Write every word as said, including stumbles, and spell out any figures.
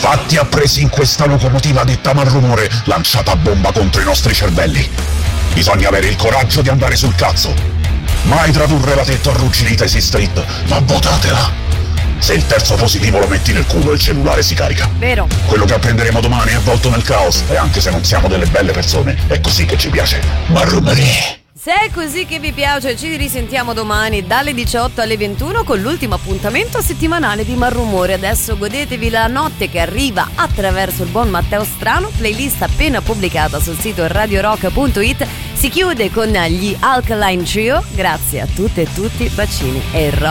fatti appresi in questa locomotiva detta malrumore, lanciata a bomba contro i nostri cervelli. Bisogna avere il coraggio di andare sul cazzo. Mai tradurre la tetta arrugginita Easy Street, ma votatela. Se il terzo positivo lo metti nel culo, il cellulare si carica. Vero. Quello che apprenderemo domani è avvolto nel caos, e anche se non siamo delle belle persone, è così che ci piace. Malrumore. Se è così che vi piace, ci risentiamo domani dalle diciotto alle ventuno con l'ultimo appuntamento settimanale di Malrumore. Adesso godetevi la notte che arriva attraverso il buon Matteo Strano, playlist appena pubblicata sul sito radio rock punto it. Si chiude con gli Alkaline Trio. Grazie a tutte e tutti, bacini e rock.